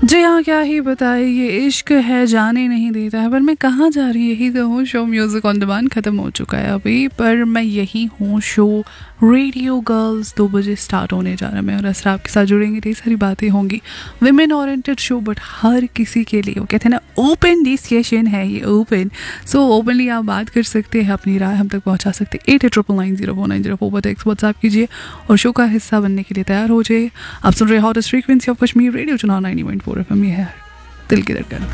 जी हाँ, क्या ही बताए, ये इश्क है जाने नहीं देता है। पर मैं कहाँ जा रही, यही तो हूँ। शो म्यूज़िक ऑन डिमांड ख़त्म हो चुका है अभी, पर मैं यही हूँ। शो रेडियो गर्ल्स 2 बजे स्टार्ट होने जा रहा है। मैं और असरा आपके साथ जुड़ेंगे, ढेर सारी बातें होंगी। विमेन ओरिएंटेड शो, बट हर किसी के लिए। वो कहते हैं ना, ओपन डिस्कशन है ये, ओपन। सो ओपनली आप बात कर सकते हैं, अपनी राय हम तक पहुँचा सकते हैं। 8899904904 पर टेक्स्ट व्हाट्सएप कीजिए और शो का हिस्सा बनने के लिए तैयार हो जाइए। आप सुन रहे hottest frequency of Kashmir radio चुनाव 90.4 FM। ये है दिल की धड़कन।